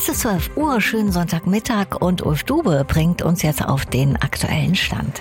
Es ist 12 Uhr, schönen Sonntagmittag und Ulf Dube bringt uns jetzt auf den aktuellen Stand.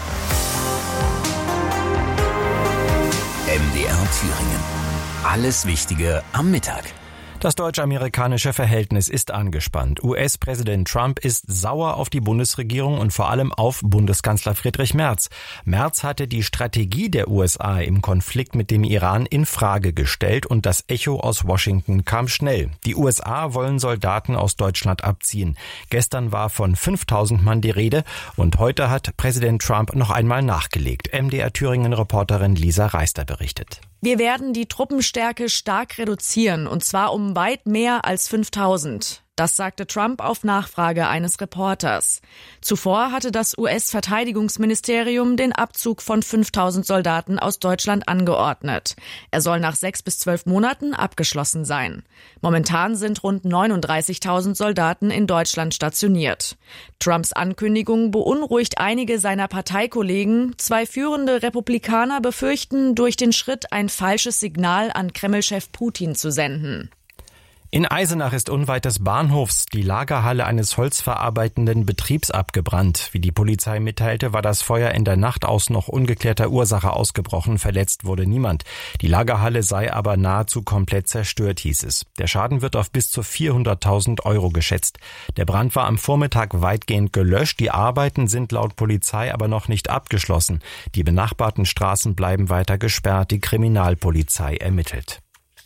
MDR Thüringen. Alles Wichtige am Mittag. Das deutsch-amerikanische Verhältnis ist angespannt. US-Präsident Trump ist sauer auf die Bundesregierung und vor allem auf Bundeskanzler Friedrich Merz. Merz hatte die Strategie der USA im Konflikt mit dem Iran in Frage gestellt und das Echo aus Washington kam schnell. Die USA wollen Soldaten aus Deutschland abziehen. Gestern war von 5.000 Mann die Rede und heute hat Präsident Trump noch einmal nachgelegt. MDR Thüringen-Reporterin Lisa Reister berichtet. Wir werden die Truppenstärke stark reduzieren, und zwar um weit mehr als 5.000. Das sagte Trump auf Nachfrage eines Reporters. Zuvor hatte das US-Verteidigungsministerium den Abzug von 5.000 Soldaten aus Deutschland angeordnet. Er soll nach 6 bis 12 Monaten abgeschlossen sein. Momentan sind rund 39.000 Soldaten in Deutschland stationiert. Trumps Ankündigung beunruhigt einige seiner Parteikollegen. 2 führende Republikaner befürchten, durch den Schritt ein falsches Signal an Kreml-Chef Putin zu senden. In Eisenach ist unweit des Bahnhofs die Lagerhalle eines holzverarbeitenden Betriebs abgebrannt. Wie die Polizei mitteilte, war das Feuer in der Nacht aus noch ungeklärter Ursache ausgebrochen. Verletzt wurde niemand. Die Lagerhalle sei aber nahezu komplett zerstört, hieß es. Der Schaden wird auf bis zu 400.000 € geschätzt. Der Brand war am Vormittag weitgehend gelöscht. Die Arbeiten sind laut Polizei aber noch nicht abgeschlossen. Die benachbarten Straßen bleiben weiter gesperrt. Die Kriminalpolizei ermittelt.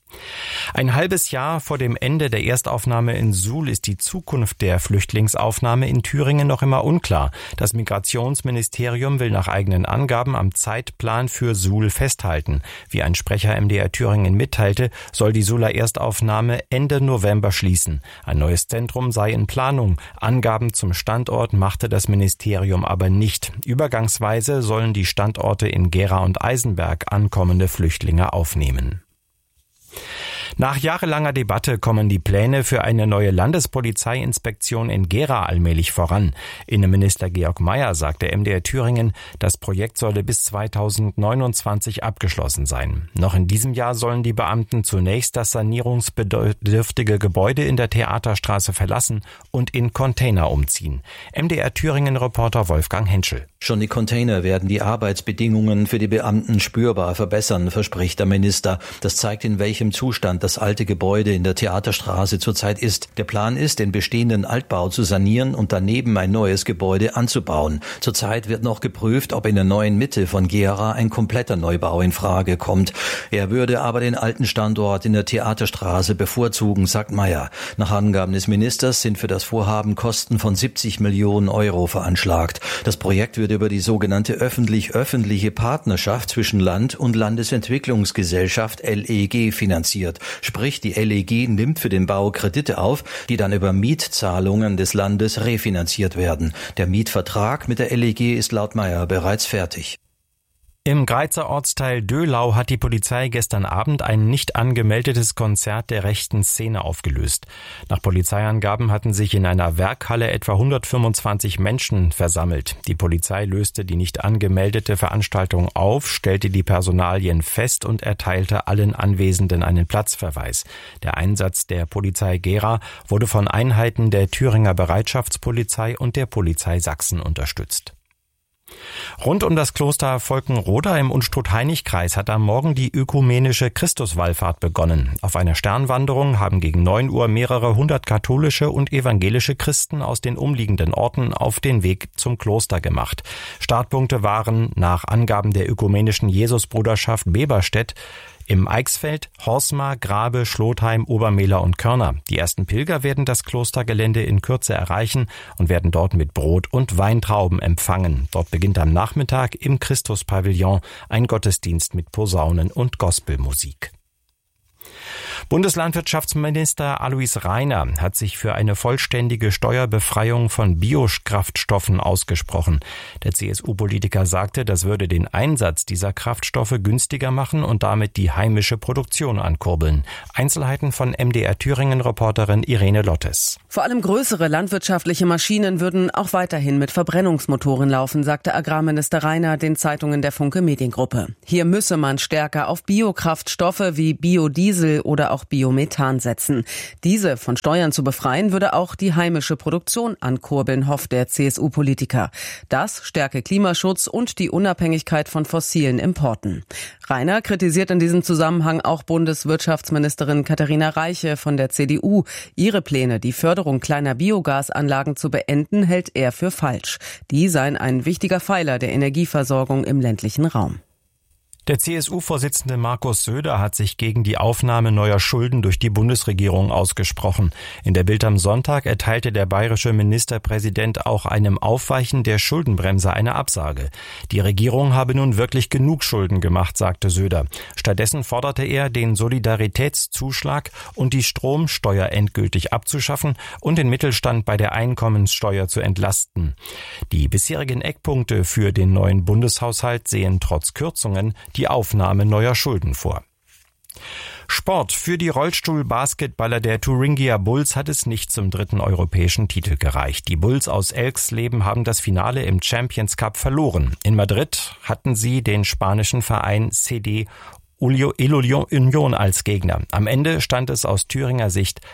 Ein halbes Jahr vor dem Ende der Erstaufnahme in Suhl ist die Zukunft der Flüchtlingsaufnahme in Thüringen noch immer unklar. Das Migrationsministerium will nach eigenen Angaben am Zeitplan für Suhl festhalten. Wie ein Sprecher MDR Thüringen mitteilte, soll die Suhler Erstaufnahme Ende November schließen. Ein neues Zentrum sei in Planung. Angaben zum Standort machte das Ministerium aber nicht. Übergangsweise sollen die Standorte in Gera und Eisenberg ankommende Flüchtlinge aufnehmen. Nach jahrelanger Debatte kommen die Pläne für eine neue Landespolizeiinspektion in Gera allmählich voran. Innenminister Georg Mayer sagte MDR Thüringen, das Projekt solle bis 2029 abgeschlossen sein. Noch in diesem Jahr sollen die Beamten zunächst das sanierungsbedürftige Gebäude in der Theaterstraße verlassen und in Container umziehen. MDR Thüringen-Reporter Wolfgang Henschel. Schon die Container werden die Arbeitsbedingungen für die Beamten spürbar verbessern, verspricht der Minister. Das zeigt, in welchem Zustand das alte Gebäude in der Theaterstraße zurzeit ist. Der Plan ist, den bestehenden Altbau zu sanieren und daneben ein neues Gebäude anzubauen. Zurzeit wird noch geprüft, ob in der neuen Mitte von Gera ein kompletter Neubau in Frage kommt. Er würde aber den alten Standort in der Theaterstraße bevorzugen, sagt Mayer. Nach Angaben des Ministers sind für das Vorhaben Kosten von 70 Millionen € veranschlagt. Das Projekt wird über die sogenannte öffentlich-öffentliche Partnerschaft zwischen Land und Landesentwicklungsgesellschaft LEG finanziert. Sprich, die LEG nimmt für den Bau Kredite auf, die dann über Mietzahlungen des Landes refinanziert werden. Der Mietvertrag mit der LEG ist laut Mayer bereits fertig. Im Greizer Ortsteil Döhlau hat die Polizei gestern Abend ein nicht angemeldetes Konzert der rechten Szene aufgelöst. Nach Polizeiangaben hatten sich in einer Werkhalle etwa 125 Menschen versammelt. Die Polizei löste die nicht angemeldete Veranstaltung auf, stellte die Personalien fest und erteilte allen Anwesenden einen Platzverweis. Der Einsatz der Polizei Gera wurde von Einheiten der Thüringer Bereitschaftspolizei und der Polizei Sachsen unterstützt. Rund um das Kloster Volkenroda im Unstrut-Hainich-Kreis hat am Morgen die ökumenische Christuswallfahrt begonnen. Auf einer Sternwanderung haben gegen 9 Uhr mehrere 100 katholische und evangelische Christen aus den umliegenden Orten auf den Weg zum Kloster gemacht. Startpunkte waren nach Angaben der ökumenischen Jesusbruderschaft Beberstedt im Eichsfeld, Horsmar, Grabe, Schlotheim, Obermehler und Körner. Die ersten Pilger werden das Klostergelände in Kürze erreichen und werden dort mit Brot und Weintrauben empfangen. Dort beginnt am Nachmittag im Christuspavillon ein Gottesdienst mit Posaunen und Gospelmusik. Bundeslandwirtschaftsminister Alois Rainer hat sich für eine vollständige Steuerbefreiung von Biokraftstoffen ausgesprochen. Der CSU-Politiker sagte, das würde den Einsatz dieser Kraftstoffe günstiger machen und damit die heimische Produktion ankurbeln. Einzelheiten von MDR Thüringen-Reporterin Irene Lottes. Vor allem größere landwirtschaftliche Maschinen würden auch weiterhin mit Verbrennungsmotoren laufen, sagte Agrarminister Rainer den Zeitungen der Funke Mediengruppe. Hier müsse man stärker auf Biokraftstoffe wie Biodiesel oder auch Biomethan setzen. Diese von Steuern zu befreien, würde auch die heimische Produktion ankurbeln, hofft der CSU-Politiker. Das stärke Klimaschutz und die Unabhängigkeit von fossilen Importen. Rainer kritisiert in diesem Zusammenhang auch Bundeswirtschaftsministerin Katharina Reiche von der CDU. Ihre Pläne, die Förderung kleiner Biogasanlagen zu beenden, hält er für falsch. Die seien ein wichtiger Pfeiler der Energieversorgung im ländlichen Raum. Der CSU-Vorsitzende Markus Söder hat sich gegen die Aufnahme neuer Schulden durch die Bundesregierung ausgesprochen. In der Bild am Sonntag erteilte der bayerische Ministerpräsident auch einem Aufweichen der Schuldenbremse eine Absage. Die Regierung habe nun wirklich genug Schulden gemacht, sagte Söder. Stattdessen forderte er, den Solidaritätszuschlag und die Stromsteuer endgültig abzuschaffen und den Mittelstand bei der Einkommenssteuer zu entlasten. Die bisherigen Eckpunkte für den neuen Bundeshaushalt sehen trotz Kürzungen die Aufnahme neuer Schulden vor. Sport. Für die Rollstuhl-Basketballer der Thuringia Bulls hat es nicht zum 3. europäischen Titel gereicht. Die Bulls aus Elxleben haben das Finale im Champions Cup verloren. In Madrid hatten sie den spanischen Verein CD Union als Gegner. Am Ende stand es aus Thüringer Sicht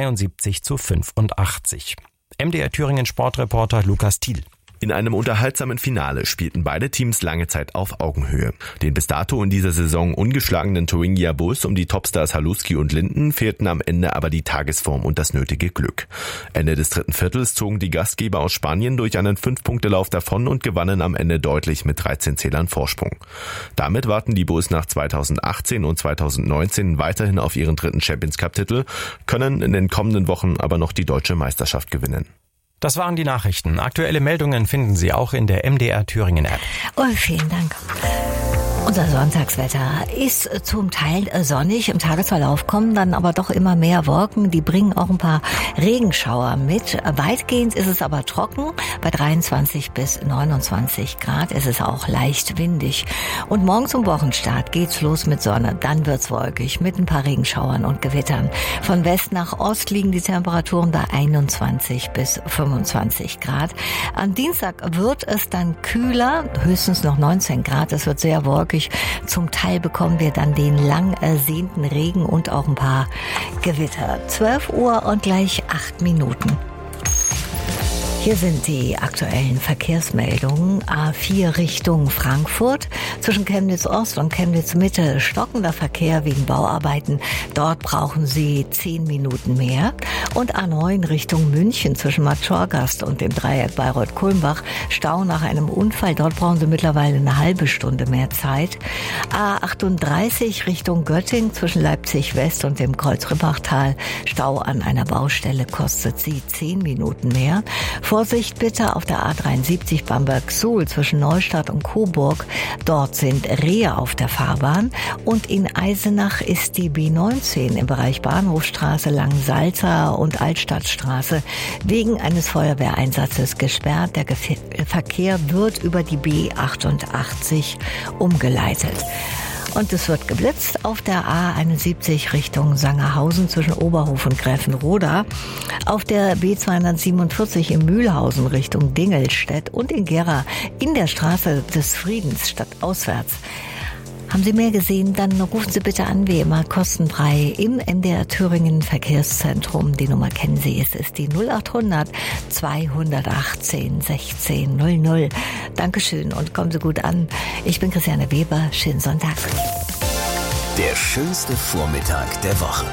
72:85. MDR Thüringen Sportreporter Lukas Thiel. In einem unterhaltsamen Finale spielten beide Teams lange Zeit auf Augenhöhe. Den bis dato in dieser Saison ungeschlagenen Thuringia Bulls um die Topstars Haluski und Linden fehlten am Ende aber die Tagesform und das nötige Glück. Ende des 3. Viertels zogen die Gastgeber aus Spanien durch einen 5-Punkte-Lauf davon und gewannen am Ende deutlich mit 13 Zählern Vorsprung. Damit warten die Bulls nach 2018 und 2019 weiterhin auf ihren 3. Champions-Cup-Titel, können in den kommenden Wochen aber noch die deutsche Meisterschaft gewinnen. Das waren die Nachrichten. Aktuelle Meldungen finden Sie auch in der MDR Thüringen App. Oh, vielen Dank. Unser Sonntagswetter ist zum Teil sonnig. Im Tagesverlauf kommen dann aber doch immer mehr Wolken. Die bringen auch ein paar Regenschauer mit. Weitgehend ist es aber trocken. Bei 23 bis 29 Grad ist es auch leicht windig. Und morgen zum Wochenstart geht's los mit Sonne. Dann wird's wolkig mit ein paar Regenschauern und Gewittern. Von West nach Ost liegen die Temperaturen bei 21 bis 25 Grad. Am Dienstag wird es dann kühler, höchstens noch 19 Grad. Es wird sehr wolkig. Zum Teil bekommen wir dann den lang ersehnten Regen und auch ein paar Gewitter. 12 Uhr und gleich 8 Minuten. Hier sind die aktuellen Verkehrsmeldungen. A4 Richtung Frankfurt. Zwischen Chemnitz Ost und Chemnitz Mitte stockender Verkehr wegen Bauarbeiten. Dort brauchen Sie 10 Minuten mehr. Und A9 Richtung München zwischen Matschorgast und dem Dreieck Bayreuth-Kulmbach. Stau nach einem Unfall. Dort brauchen Sie mittlerweile eine halbe Stunde mehr Zeit. A38 Richtung Göttingen zwischen Leipzig West und dem Kreuz-Rippachtal. Stau an einer Baustelle kostet Sie 10 Minuten mehr. Vorsicht bitte auf der A73 Bamberg-Suhl zwischen Neustadt und Coburg. Dort sind Rehe auf der Fahrbahn. Und in Eisenach ist die B19 im Bereich Bahnhofstraße, Langsalza und Altstadtstraße wegen eines Feuerwehreinsatzes gesperrt. Der Verkehr wird über die B88 umgeleitet. Und es wird geblitzt auf der A71 Richtung Sangerhausen zwischen Oberhof und Gräfenroda, auf der B247 in Mühlhausen Richtung Dingelstedt und in Gera in der Straße des Friedens stadtauswärts. Haben Sie mehr gesehen, dann rufen Sie bitte an, wie immer, kostenfrei im MDR Thüringen Verkehrszentrum. Die Nummer kennen Sie, es ist die 0800 218 16 00. Dankeschön und kommen Sie gut an. Ich bin Christiane Weber, schönen Sonntag. Der schönste Vormittag der Woche.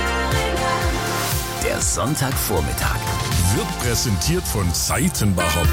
Der Sonntagvormittag wird präsentiert von Seitenbacher